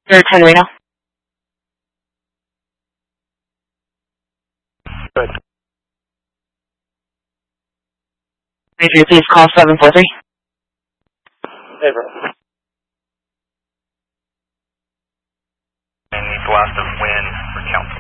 Air 10 Reno. Good. Major, please call 743. Hey, bro. And needs lots of wind for council.